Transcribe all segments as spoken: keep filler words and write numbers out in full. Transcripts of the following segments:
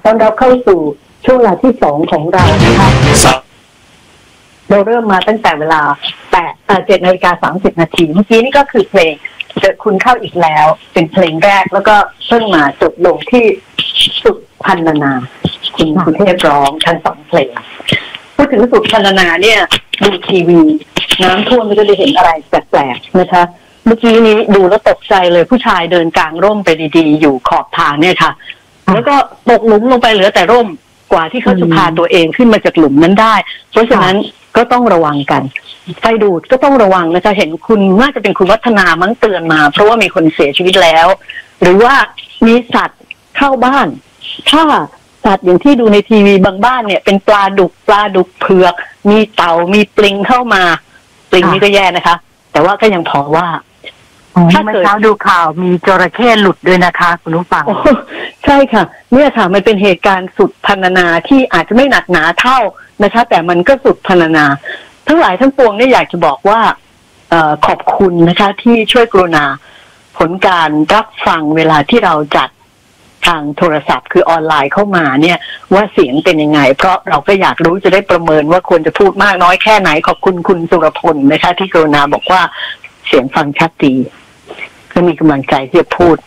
อนรับเข้าสู่ช่วงเวลาที่สองของเรานะคะเราเริ่มมาตั้งแต่เวลาแปดเอ่อเจ็ดนาฬิกาสามสิบนาทีเมื่อกี้นี่ก็คือเพลงเจอคุณเข้าอีกแล้วเป็นเพลงแรกแล้วก็เพิ่งมาจบลงที่สุพันนาคุณคุณเทพร้องทั้งสองเพลงพูดถึงสุพันนาเนี่ยดูทีวีน้ำท่วมก็จะได้เห็นอะไรแปลกๆนะคะเมื่อกี้นี้ดูแล้วตกใจเลยผู้ชายเดินกลางร่มไปดีๆอยู่ขอบทางเนี่ยค่ะแล้วก็ตกหลุมลงไปเหลือแต่ร่มกว่าที่เขาจะพาตัวเองขึ้นมาจากหลุมนั้นได้เพราะฉะนั้นก็ต้องระวังกันไฟดูดก็ต้องระวังนะคะเห็นคุณน่าจะเป็นคุณวัฒนามั้งเตือนมาเพราะว่ามีคนเสียชีวิตแล้วหรือว่ามีสัตว์เข้าบ้านถ้าสัตว์อย่างที่ดูในทีวีบางบ้านเนี่ยเป็นปลาดุกปลาดุกเผือกมีเต่ามีปลิงเข้ามาปลิงนี่ก็แย่นะคะแต่ว่าก็ยังพอว่าถ้าเมื่อเช้าดูข่าวมีจระเข้หลุดด้วยนะคะคุณผู้ฟังใช่ค่ะเนี่ยค่ะมันเป็นเหตุการณ์สุดพรรณนาที่อาจจะไม่หนักหนาเท่านะคะแต่มันก็สุดพรรณนาทั้งหลายทั้งปวงเนี่ยอยากจะบอกว่าเอ่อขอบคุณนะคะที่ช่วยกรุณาผลการรับฟังเวลาที่เราจัดทางโทรศัพท์คือออนไลน์เข้ามาเนี่ยว่าเสียงเป็นยังไงเพราะเราก็อยากรู้จะได้ประเมินว่าควรจะพูดมากน้อยแค่ไหนขอบคุณคุณสุรพลนะคะที่กรุณาบอกว่าเสียงฟังชัดดีก็มีกำลังใจที่จะพูด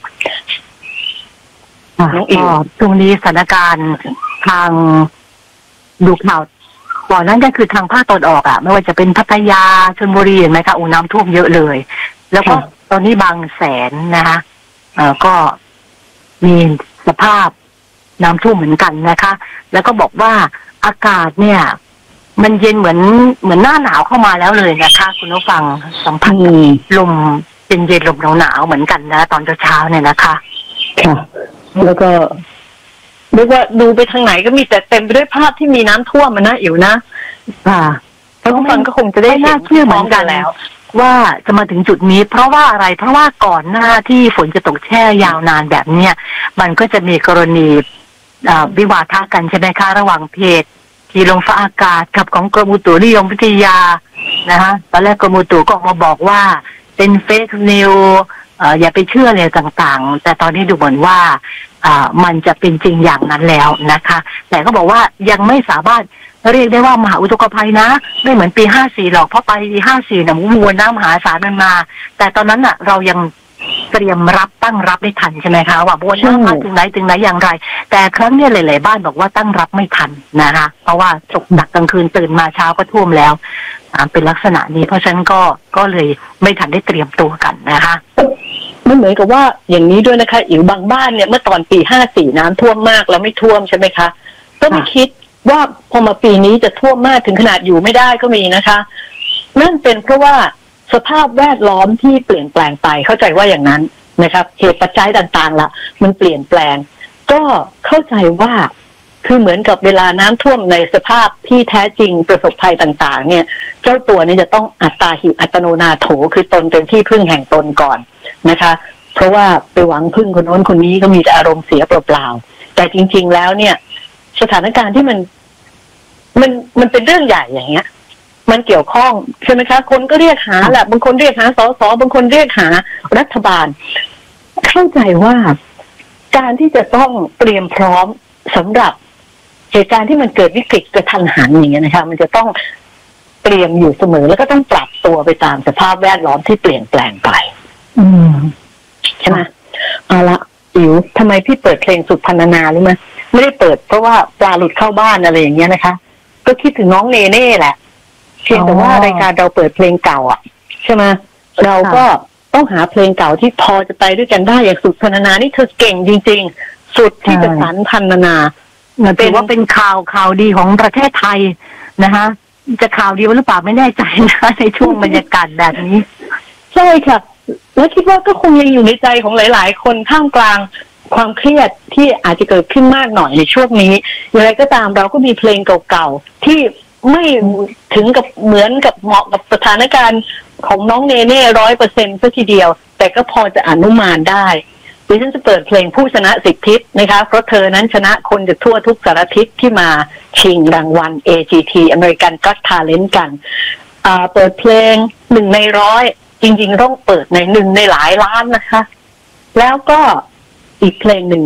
น้องอิ๋วตรงนี้สถานการณ์ทางดูข่าวก่อนนั้นก็คือทางภาคตะวันออกอ่ะไม่ว่าจะเป็นพัทยาชลบุรีเห็นไหมคะอูน้ำท่วมเยอะเลยแล้วก็ตอนนี้บางแสนนะคะเอ่อก็มีสภาพน้ำท่วมเหมือนกันนะคะแล้วก็บอกว่าอากาศเนี่ยมันเย็นเหมือนเหมือนหน้าหนาวเข้ามาแล้วเลยนะคะคุณผู้ฟังสัมผัสลมเย็นเย็นลมหนาวหนาวเหมือนกันนะตอนเช้าเนี่ยนะคะค่ะแล้วก็เรียกว่าดูไปทางไหนก็มีแต่เต็มไปด้วยภาพที่มีน้ำท่วมมันนะอิ๋วนะค่ะท่านผู้ฟังก็คงจะได้น่าเชื่อเหมือนกันแล้วว่าจะมาถึงจุดนี้เพราะว่าอะไรเพราะว่าก่อนหน้าที่ฝนจะตกแช่ยาวนานแบบเนี้ยมันก็จะมีกรณีวิวาทะกันใช่ไหมคะระหว่างเพจที่ลงฟ้าอากาศกับของกรมอุตุนิยมวิทยานะคะตอนแรกกรมอุตุก็ออกมาบอกว่าเป็นเฟกนิวอย่าไปเชื่ออะไรต่างๆแต่ตอนนี้ดูเหมือนว่ามันจะเป็นจริงอย่างนั้นแล้วนะคะแต่ก็บอกว่ายังไม่สามารถเรียกได้ว่ามหาอุทกภัยนะไม่เหมือนปีห้าสี่หรอกเพราะไปปีห้าสี่น่ะมวลน้ำมหาศาลมันมาแต่ตอนนั้นน่ะเรายังเตรียมรับตั้งรับได้ทันใช่ไหมคะว่ามวลน้ำมาถึงไหนถึงไหนอย่างไรแต่ครั้งนี้หลายๆบ้านบอกว่าตั้งรับไม่ทันนะคะเพราะว่าตกหนักกลางคืนตื่นมาเช้าก็ท่วมแล้วเป็นลักษณะนี้เพราะฉะนั้นก็ก็เลยไม่ทันได้เตรียมตัวกันนะคะมันเหมือนกับว่าอย่างนี้ด้วยนะคะอิ๋วบางบ้านเนี่ยเมื่อตอนปีห้าสี่น้ำท่วมมากแล้วไม่ท่วมใช่ไหมคะก็ไม่คิดว่าพอมาปีนี้จะท่วมมากถึงขนาดอยู่ไม่ได้ก็มีนะคะนั่นเป็นเพราะว่าสภาพแวดล้อมที่เปลี่ยนแปลงไปเข้าใจว่าอย่างนั้นนะครับเหตุปัจจัยต่างๆล่ะมันเปลี่ยนแปลงก็เข้าใจว่าคือเหมือนกับเวลาน้ำท่วมในสภาพที่แท้จริงประสบภัยต่างๆเนี่ยเจ้าตัวนี้จะต้องอัตตาหิอัตโนนาโถคือตนเป็นที่พึ่งแห่งตนก่อนนะคะเพราะว่าไปหวังพึ่งคนโน้นคนนี้ก็มีแต่อารมณ์เสียเปล่าๆแต่จริงๆแล้วเนี่ยสถานการณ์ที่มันมันมันเป็นเรื่องใหญ่อย่างเงี้ยมันเกี่ยวข้องใช่ไหมคะคนก็เรียกหาแหละบางคนเรียกหาสสบางคนเรียกหารัฐบาลเข้าใจว่าการที่จะต้องเตรียมพร้อมสำหรับเหตุการณ์ที่มันเกิดวิกฤตกระทันหันอย่างเงี้ยนะคะมันจะต้องเตรียมอยู่เสมอแล้วก็ต้องปรับตัวไปตามสภาพแวดล้อมที่เปลี่ยนแปลงไปอืมใช่ไหมเอาละอิ๋วทำไมพี่เปิดเพลงสุดพรรณนารู้ไหมไม่ได้เปิดเพราะว่าปลาหลุดเข้าบ้านอะไรอย่างเงี้ยนะคะก็คิดถึงน้องเนเน่แหละเพียงแต่ว่ารายการเราเปิดเพลงเก่าอ่ะใช่ไหมเราก็ต้องหาเพลงเก่าที่พอจะไปด้วยกันได้อย่างสุดพรรณนานี่เธอเก่งจริงๆสุดที่จะสรรพรรณนาถือว่าเป็นข่าวข่าวดีของประเทศไทยนะคะจะข่าวดีหรือเปล่าไม่แน่ใจนะในช่วงบรรยากาศแบบนี้ใช่ค่ะแล้วคิดว่าก็คงยังอยู่ในใจของหลายๆคนท่ามกลางความเครียดที่อาจจะเกิดขึ้นมากหน่อยในช่วงนี้อย่างไรก็ตามเราก็มีเพลงเก่าๆที่ไม่ถึงกับเหมือนกับเหมาะกับสถานการณ์ของน้องเนเน่ร้อยเปอร์เซ็นต์ซะทีเดียวแต่ก็พอจะอนุมานได้ดิฉันจะเปิดเพลงผู้ชนะสิบทิศนะคะเพราะเธอนั้นชนะคนจากทั่วทุกสารทิศที่มาชิงรางวัล เอ จี ที American Got Talent กันอ่าเปิดเพลงหนึ่งในร้อยจริงๆต้องเปิดในหนึ่งในหลายล้านนะคะแล้วก็อีกเพลงหนึ่ง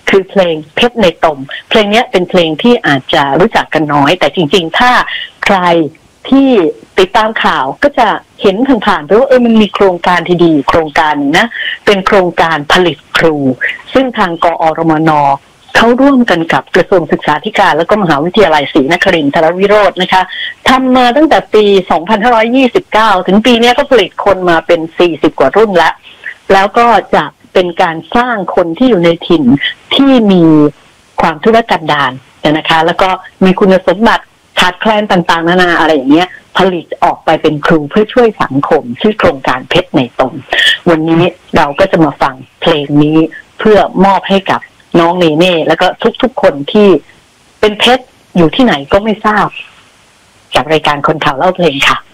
คือเพลงเพชรในตมเพลงนี้เป็นเพลงที่อาจจะรู้จักกันน้อยแต่จริงๆถ้าใครที่ติดตามข่าวก็จะเห็นผ่านๆไปว่าเออมันมีโครงการที่ดีโครงการนึงนะเป็นโครงการผลิตครูซึ่งทางกอรมน.เขาร่วมกันกับกระทรวงศึกษาธิการและก็มหาวิทยาลัยศรีนครินทรวิโรจน์นะคะทำมาตั้งแต่ปี สองพันห้าร้อยยี่สิบเก้า ถึงปีนี้ก็ผลิตคนมาเป็น สี่สิบ กว่ารุ่นแล้วแล้วก็จะเป็นการสร้างคนที่อยู่ในถิ่นที่มีความทุรกันดารนะคะแล้วก็มีคุณสมบัติขาดแคลนต่างๆนานาอะไรอย่างเงี้ยผลิตออกไปเป็นครูเพื่อช่วยสังคมชื่อโครงการเพชรในตมวันนี้เราก็จะมาฟังเพลงนี้เพื่อมอบให้กับน้องเนเน่แล้วก็ทุกๆคนที่เป็นเพชรอยู่ที่ไหนก็ไม่ทราบจากรายการคนข่าวเล่าเพลงค่ะ